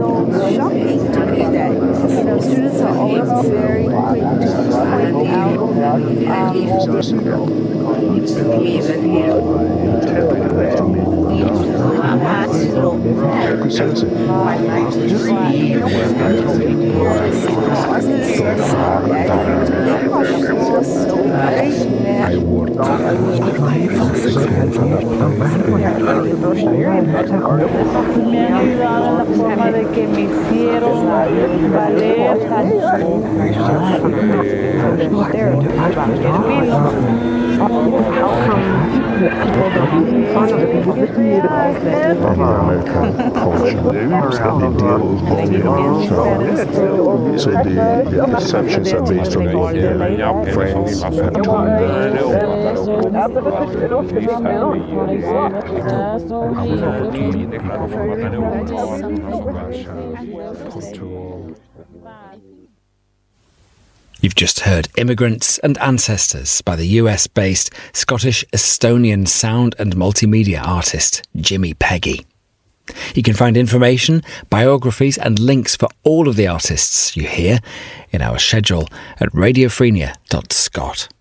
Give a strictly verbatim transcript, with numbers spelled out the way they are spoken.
so shocking to me that, you know, students are always very quick to point out I worked me han ayudado en la forma de que me hicieron valer American culture that they deal with multicultural. So the, the perceptions are based on what their friends have told You've just heard Immigrants and Ancestors by the U S-based Scottish-Estonian sound and multimedia artist Jimmy Peggy. You can find information, biographies and links for all of the artists you hear in our schedule at radiofrenia dot scot.